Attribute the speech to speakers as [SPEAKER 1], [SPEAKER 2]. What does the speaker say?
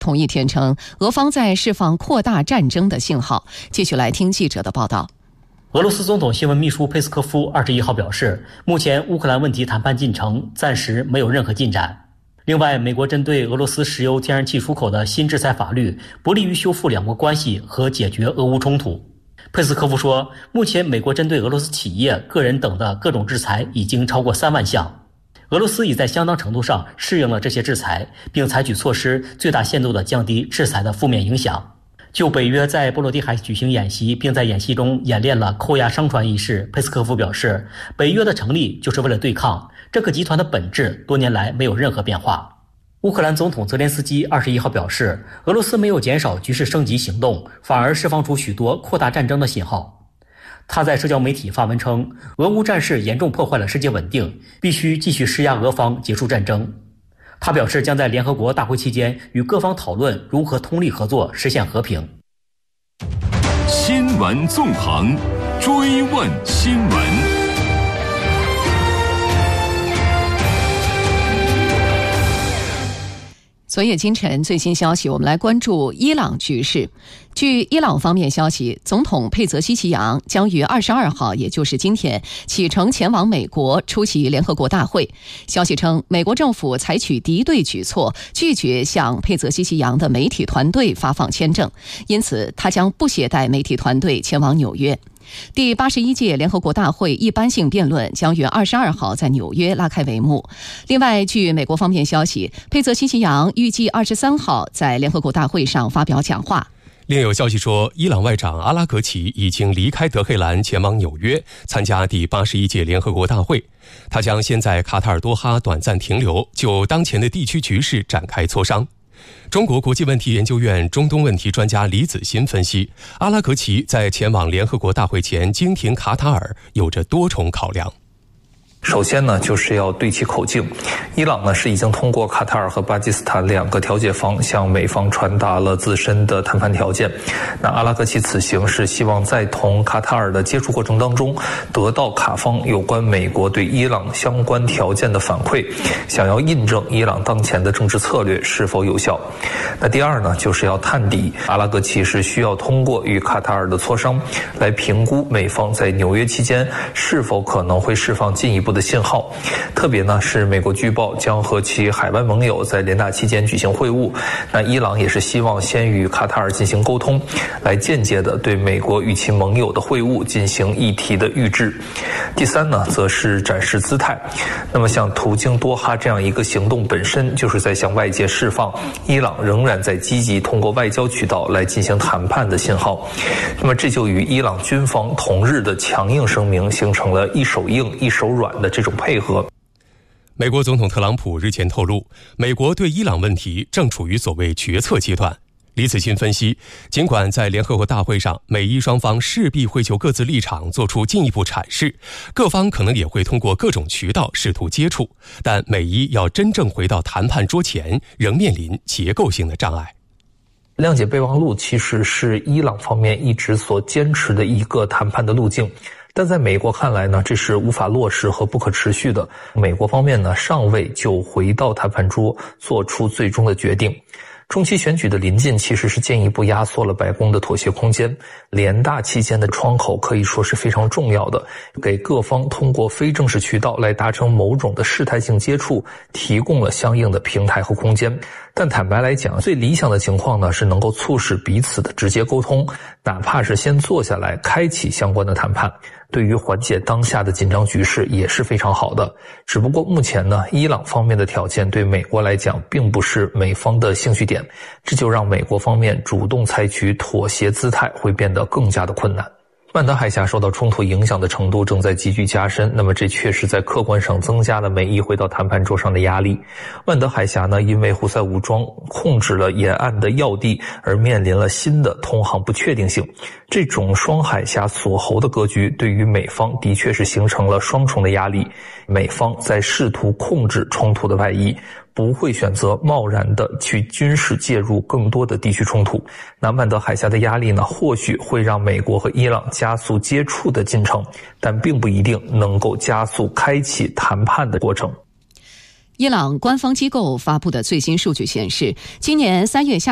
[SPEAKER 1] 同一天称，俄方在释放扩大战争的信号。继续来听记者的报道。
[SPEAKER 2] 俄罗斯总统新闻秘书佩斯科夫21号表示，目前乌克兰问题谈判进程暂时没有任何进展。另外，美国针对俄罗斯石油天然气出口的新制裁法律不利于修复两国关系和解决俄乌冲突。佩斯科夫说，目前美国针对俄罗斯企业、个人等的各种制裁已经超过3万项。俄罗斯已在相当程度上适应了这些制裁，并采取措施最大限度地降低制裁的负面影响。就北约在波罗的海举行演习，并在演习中演练了扣押商船一事，佩斯科夫表示，北约的成立就是为了对抗这个集团的本质，多年来没有任何变化。乌克兰总统泽连斯基21号表示，俄罗斯没有减少局势升级行动，反而释放出许多扩大战争的信号。他在社交媒体发文称，俄乌战事严重破坏了世界稳定，必须继续施压俄方结束战争。他表示，将在联合国大会期间与各方讨论如何通力合作实现和平。
[SPEAKER 3] 新闻纵横，追问新闻。
[SPEAKER 1] 昨夜今晨最新消息，我们来关注伊朗局势。据伊朗方面消息，总统佩泽西奇扬将于22号，也就是今天启程前往美国出席联合国大会。消息称，美国政府采取敌对举措，拒绝向佩泽西奇扬的媒体团队发放签证，因此他将不携带媒体团队前往纽约。第81届联合国大会一般性辩论将于22号在纽约拉开帷幕。另外，据美国方面消息，佩泽西奇扬预计23号在联合国大会上发表讲话。
[SPEAKER 4] 另有消息说，伊朗外长阿拉格齐已经离开德黑兰，前往纽约参加第81届联合国大会。他将先在卡塔尔多哈短暂停留，就当前的地区局势展开磋商。中国国际问题研究院中东问题专家李子欣分析，阿拉格齐在前往联合国大会前经停卡塔尔有着多重考量。
[SPEAKER 5] 首先呢，就是要对齐口径。伊朗呢是已经通过卡塔尔和巴基斯坦2个调解方向美方传达了自身的谈判条件。那阿拉格齐此行是希望在同卡塔尔的接触过程当中，得到卡方有关美国对伊朗相关条件的反馈，想要印证伊朗当前的政治策略是否有效。那第二呢，就是要探底。阿拉格齐是需要通过与卡塔尔的磋商，来评估美方在纽约期间是否可能会释放进一步的信号。特别呢是美国据报将和其海外盟友在联大期间举行会晤，那伊朗也是希望先与卡塔尔进行沟通，来间接的对美国与其盟友的会晤进行议题的预制。第三呢，则是展示姿态。那么像途经多哈这样一个行动本身就是在向外界释放伊朗仍然在积极通过外交渠道来进行谈判的信号。那么这就与伊朗军方同日的强硬声明形成了一手硬一手软的这种配合。
[SPEAKER 4] 美国总统特朗普日前透露，美国对伊朗问题正处于所谓决策阶段。李子欣分析，尽管在联合国大会上，美伊双方势必会就各自立场做出进一步阐释，各方可能也会通过各种渠道试图接触，但美伊要真正回到谈判桌前，仍面临结构性的障碍。
[SPEAKER 5] 谅解备忘录其实是伊朗方面一直所坚持的一个谈判的路径，但在美国看来呢，这是无法落实和不可持续的。美国方面呢，尚未就回到谈判桌做出最终的决定。中期选举的临近其实是进一步压缩了白宫的妥协空间，联大期间的窗口可以说是非常重要的，给各方通过非正式渠道来达成某种的试探性接触提供了相应的平台和空间。但坦白来讲，最理想的情况呢，是能够促使彼此的直接沟通，哪怕是先坐下来开启相关的谈判，对于缓解当下的紧张局势也是非常好的。只不过目前呢，伊朗方面的条件对美国来讲并不是美方的兴趣点，这就让美国方面主动采取妥协姿态会变得更加的困难。曼德海峡受到冲突影响的程度正在急剧加深，那么这确实在客观上增加了美伊回到谈判桌上的压力。曼德海峡呢，因为胡塞武装控制了沿岸的要地而面临了新的通航不确定性。这种双海峡锁喉的格局对于美方的确是形成了双重的压力。美方在试图控制冲突的外衣，不会选择贸然的去军事介入更多的地区冲突。那曼德海峡的压力呢，或许会让美国和伊朗加速接触的进程，但并不一定能够加速开启谈判的过程。
[SPEAKER 1] 伊朗官方机构发布的最新数据显示，今年3月下